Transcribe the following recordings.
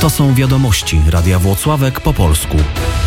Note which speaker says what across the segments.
Speaker 1: To są wiadomości Radia Włocławek po polsku.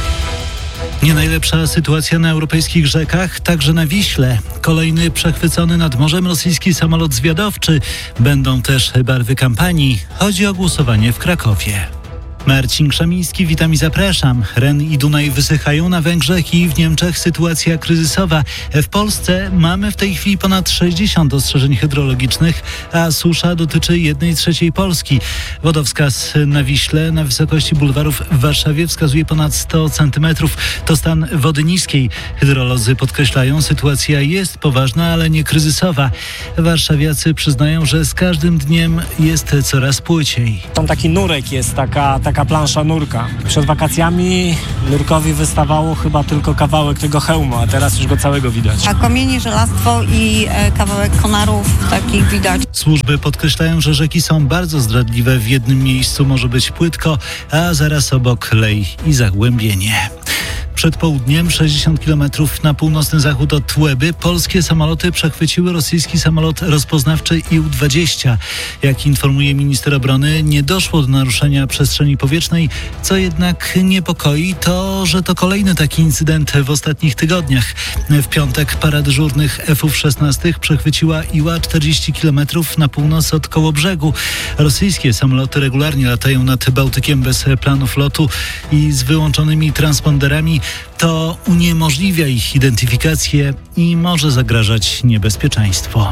Speaker 2: Nie najlepsza sytuacja na europejskich rzekach, także na Wiśle. Kolejny przechwycony nad morzem rosyjski samolot zwiadowczy. Będą też barwy kampanii. Chodzi o głosowanie w Krakowie. Marcin Krzemiński, witam i zapraszam. Ren i Dunaj wysychają na Węgrzech i w Niemczech sytuacja kryzysowa. W Polsce mamy w tej chwili ponad 60 ostrzeżeń hydrologicznych, a susza dotyczy 1/3 Polski. Wodowskaz na Wiśle na wysokości bulwarów w Warszawie wskazuje ponad 100 cm. To stan wody niskiej. Hydrolodzy podkreślają, sytuacja jest poważna, ale nie kryzysowa. Warszawiacy przyznają, że z każdym dniem jest coraz płyciej.
Speaker 3: Tam taki nurek jest, taka plansza nurka. Przed wakacjami nurkowi wystawało chyba tylko kawałek tego hełmu, a teraz już go całego widać.
Speaker 4: A kamienie, żelastwo i kawałek konarów takich widać.
Speaker 2: Służby podkreślają, że rzeki są bardzo zdradliwe. W jednym miejscu może być płytko, a zaraz obok lej i zagłębienie. Przed południem, 60 km na północny zachód od Łeby, polskie samoloty przechwyciły rosyjski samolot rozpoznawczy IL-20. Jak informuje minister obrony, nie doszło do naruszenia przestrzeni powietrznej. Co jednak niepokoi, to, że to kolejny taki incydent w ostatnich tygodniach. W piątek para dyżurnych F-16 przechwyciła Iła 40 km na północ od Kołobrzegu. Rosyjskie samoloty regularnie latają nad Bałtykiem bez planów lotu i z wyłączonymi transponderami. To uniemożliwia ich identyfikację i może zagrażać niebezpieczeństwo.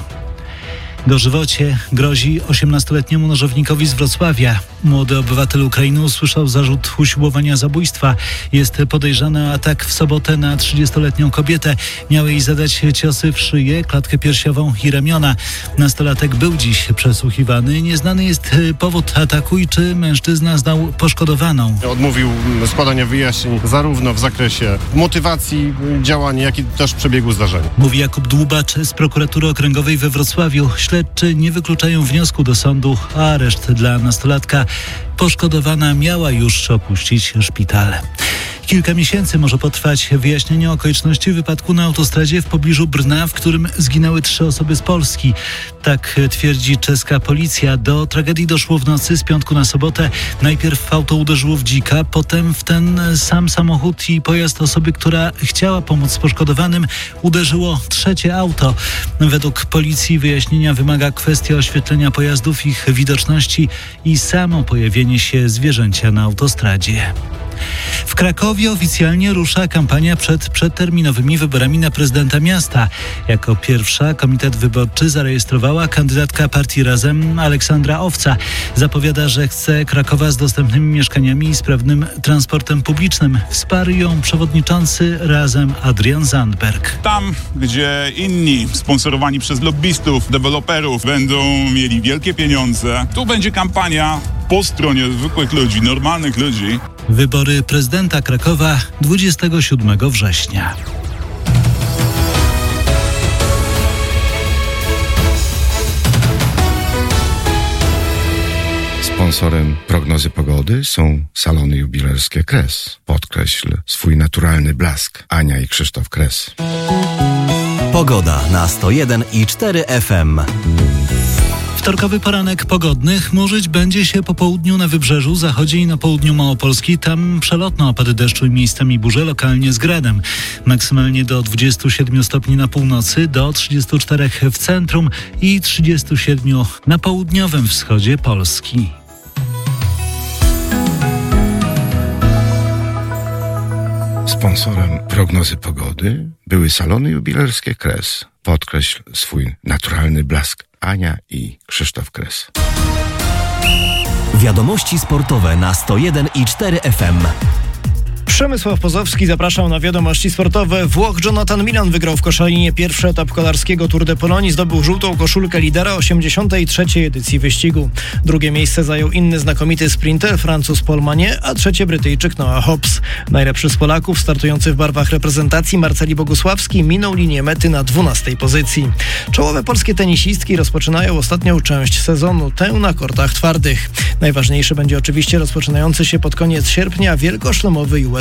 Speaker 2: Dożywocie grozi 18-letniemu nożownikowi z Wrocławia. Młody obywatel Ukrainy usłyszał zarzut usiłowania zabójstwa. Jest podejrzany o atak w sobotę na 30-letnią kobietę. Miał jej zadać ciosy w szyję, klatkę piersiową i ramiona. Nastolatek był dziś przesłuchiwany. Nieznany jest powód ataku i czy mężczyzna znał poszkodowaną.
Speaker 5: Odmówił składania wyjaśnień zarówno w zakresie motywacji działania, jak i też przebiegu zdarzenia.
Speaker 2: Mówi Jakub Dłubacz z prokuratury okręgowej we Wrocławiu. Śledczy nie wykluczają wniosku do sądu o areszt dla nastolatka. Poszkodowana miała już opuścić szpital. Kilka miesięcy może potrwać wyjaśnienie okoliczności wypadku na autostradzie w pobliżu Brna, w którym zginęły 3 osoby z Polski. Tak twierdzi czeska policja. Do tragedii doszło w nocy z piątku na sobotę. Najpierw auto uderzyło w dzika, potem w ten sam samochód i pojazd osoby, która chciała pomóc poszkodowanym, uderzyło trzecie auto. Według policji wyjaśnienia wymaga kwestia oświetlenia pojazdów, ich widoczności i samo pojawienie się zwierzęcia na autostradzie. W Krakowie oficjalnie rusza kampania przed przedterminowymi wyborami na prezydenta miasta. Jako pierwsza komitet wyborczy zarejestrowała kandydatka partii Razem Aleksandra Owca. Zapowiada, że chce Krakowa z dostępnymi mieszkaniami i sprawnym transportem publicznym. Wsparł ją przewodniczący Razem Adrian Zandberg.
Speaker 6: Tam, gdzie inni sponsorowani przez lobbystów, deweloperów będą mieli wielkie pieniądze, tu będzie kampania po stronie zwykłych ludzi, normalnych ludzi.
Speaker 2: Wybory prezydenta Krakowa 27 września.
Speaker 7: Sponsorem prognozy pogody są salony jubilerskie Kres. Podkreśl swój naturalny blask. Ania i Krzysztof Kres.
Speaker 1: Pogoda na 101,4 FM.
Speaker 2: Wtorkowy poranek pogodny. Chmurzyć będzie się po południu na wybrzeżu, zachodzie i na południu Małopolski. Tam przelotne opady deszczu i miejscami burze, lokalnie z gradem. Maksymalnie do 27 stopni na północy, do 34 w centrum i 37 na południowym wschodzie Polski.
Speaker 7: Sponsorem prognozy pogody były salony jubilerskie Kres. Podkreśl swój naturalny blask. Ania i Krzysztof Kres.
Speaker 1: Wiadomości sportowe na 101,4 FM.
Speaker 8: Przemysław Pozowski zapraszał na wiadomości sportowe. Włoch Jonathan Milan wygrał w Koszalinie pierwszy etap kolarskiego Tour de Pologne. Zdobył żółtą koszulkę lidera 83. edycji wyścigu. Drugie miejsce zajął inny znakomity sprinter Francuz Paul Magnet, a trzecie Brytyjczyk Noah Hobbs. Najlepszy z Polaków startujący w barwach reprezentacji Marceli Bogusławski minął linię mety na 12. pozycji. Czołowe polskie tenisistki rozpoczynają ostatnią część sezonu, tę na kortach twardych. Najważniejszy będzie oczywiście rozpoczynający się pod koniec sierpnia wielkoszlemowy US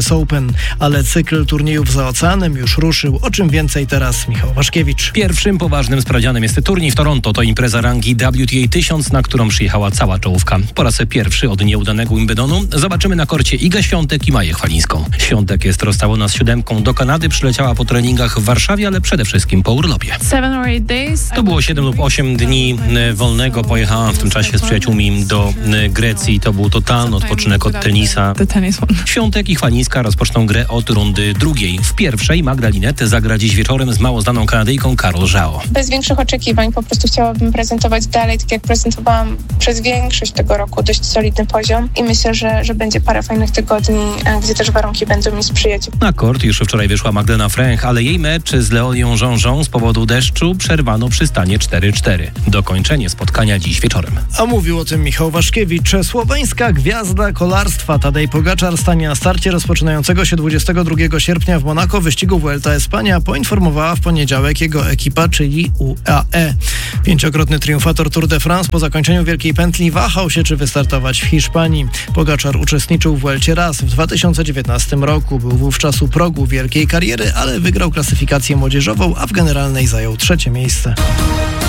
Speaker 8: US Open. Ale cykl turniejów za oceanem już ruszył. O czym więcej teraz Michał Waszkiewicz.
Speaker 9: Pierwszym poważnym sprawdzianem jest turniej w Toronto. To impreza rangi WTA 1000, na którą przyjechała cała czołówka. Po raz pierwszy od nieudanego Wimbledonu zobaczymy na korcie Igę Świątek i Maję Chwalińską. Świątek jest rozstałona z 7 do Kanady, przyleciała po treningach w Warszawie, ale przede wszystkim po urlopie. To było 7 lub 8 dni wolnego. Pojechałam w tym czasie z przyjaciółmi do Grecji. To był totalny odpoczynek od tenisa. Świątek i Chwalińska rozpoczną grę od rundy drugiej. W pierwszej Magda Linette zagra dziś wieczorem z mało znaną Kanadyjką Karol Żao.
Speaker 10: Bez większych oczekiwań po prostu chciałabym prezentować dalej, tak jak prezentowałam przez większość tego roku, dość solidny poziom i myślę, że będzie parę fajnych tygodni, gdzie też warunki będą mi sprzyjać.
Speaker 9: Na kort już wczoraj wyszła Magdalena Fręch, ale jej mecz z Leonią Jean-Jean z powodu deszczu przerwano przy stanie 4-4. Dokończenie spotkania dziś wieczorem.
Speaker 8: A mówił o tym Michał Waszkiewicz. Słoweńska gwiazda kolarstwa Tadej Pogaczar stanie na starcie rozpoczynającego się 22 sierpnia w Monako wyścigu Vuelta Espania, poinformowała w poniedziałek jego ekipa, czyli UAE. 5-krotny triumfator Tour de France po zakończeniu Wielkiej Pętli wahał się, czy wystartować w Hiszpanii. Pogaczar uczestniczył w Vuelcie raz w 2019 roku. Był wówczas u progu wielkiej kariery, ale wygrał klasyfikację młodzieżową, a w generalnej zajął 3. miejsce.